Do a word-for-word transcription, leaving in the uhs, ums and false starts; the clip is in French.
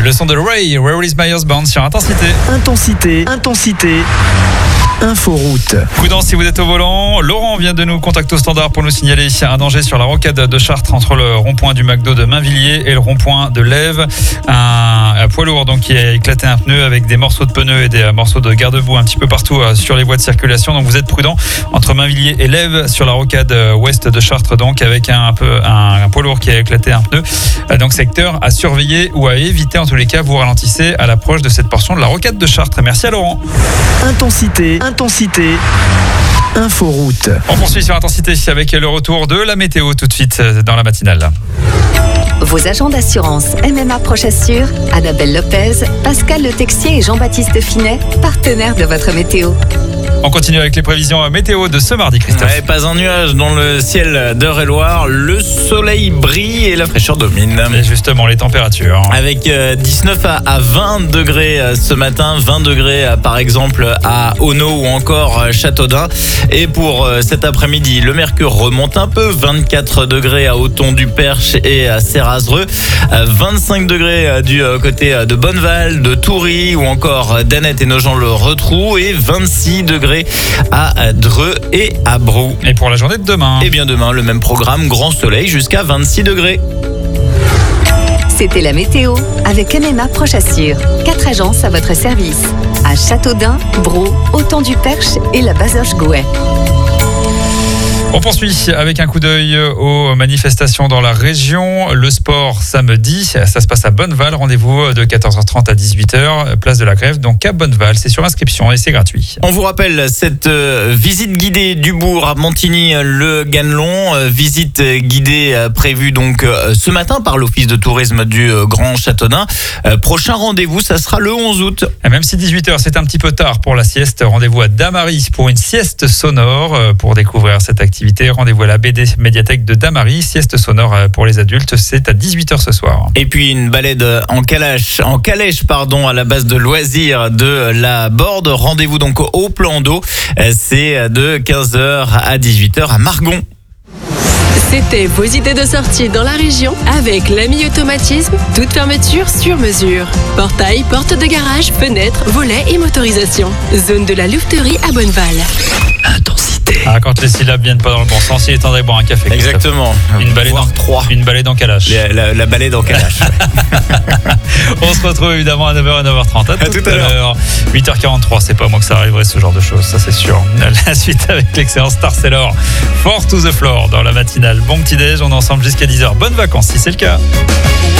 Le son de Ray, Where is my husband sur Intensité. Intensité, intensité. Inforoute. Prudence si vous êtes au volant. Laurent vient de nous contacter au standard pour nous signaler un danger sur la rocade de Chartres entre le rond-point du McDo de Mainvilliers et le rond-point de Lèves. Un, un poids lourd donc qui a éclaté un pneu avec des morceaux de pneus et des morceaux de garde-boue un petit peu partout sur les voies de circulation. Donc vous êtes prudent entre Mainvilliers et Lèves sur la rocade ouest de Chartres, donc avec un, un peu un, un poids lourd qui a éclaté un pneu. Donc secteur à surveiller ou à éviter. En tous les cas, vous ralentissez à l'approche de cette portion de la rocade de Chartres. Merci à Laurent. Intensité, intensité. Inforoute. On poursuit sur Intensité avec le retour de la météo tout de suite dans la matinale. Vos agents d'assurance M M A Proche Assure, Annabelle Lopez, Pascal Le Texier et Jean-Baptiste Finet, partenaires de votre météo. On continue avec les prévisions météo de ce mardi, Christophe. Ouais, pas un nuage dans le ciel d'Eure-et-Loire. Le soleil brille et la fraîcheur domine. Et justement, les températures. Avec dix-neuf à vingt degrés ce matin, vingt degrés par exemple à Auneau ou encore Châteaudun. Et pour cet après-midi, le mercure remonte un peu, vingt-quatre degrés à Othon-du-Perche et à Serrazreux, vingt-cinq degrés du côté de Bonneval, de Toury ou encore d'Annette et Nogent-le-Rotrou et vingt-six degrés à Dreux et à Brou. Et pour la journée de demain? Et bien demain, le même programme, grand soleil jusqu'à vingt-six degrés. C'était la météo avec M M A Proche Assure. Quatre agences à votre service. À Châteaudun, Brou, Othon-du-Perche et la Bazoche-Gouet. On poursuit avec un coup d'œil aux manifestations dans la région. Le sport samedi, ça se passe à Bonneval. Rendez-vous de quatorze heures trente à dix-huit heures, place de la Grève, donc à Bonneval. C'est sur inscription et c'est gratuit. On vous rappelle cette visite guidée du bourg à Montigny-le-Ganelon. Visite guidée prévue donc ce matin par l'Office de tourisme du Grand Châteaudun. Prochain rendez-vous, ça sera le onze août. Et même si dix-huit heures, c'est un petit peu tard pour la sieste, rendez-vous à Damary pour une sieste sonore. Pour découvrir cette activité, rendez-vous à la B D médiathèque de Damary, sieste sonore pour les adultes, c'est à dix-huit heures ce soir. Et puis une balade en calèche, en calèche pardon, à la base de loisirs de la Borde. Rendez-vous donc au plan d'eau, c'est de quinze heures à dix-huit heures à Margon. C'était vos idées de sortie dans la région avec l'Ami Automatisme, toute fermeture sur mesure. Portail, porte de garage, fenêtres, volets et motorisation. Zone de la louveterie à Bonneval. Intensité. Ah, quand les syllabes viennent pas dans le bon sens, il est temps d'aller boire un café. Exactement. Une balade dans trois. Une balade en calache. La, la, la balade en calache. On se retrouve évidemment à neuf heures et neuf heures trente. À, à tout, tout à l'heure. huit heures quarante-trois, c'est pas moi que ça arriverait ce genre de choses, ça c'est sûr. La suite avec l'excellent Star Sailor, Four to the Floor dans la matinale. Bon petit déj, on est ensemble jusqu'à dix heures. Bonnes vacances si c'est le cas.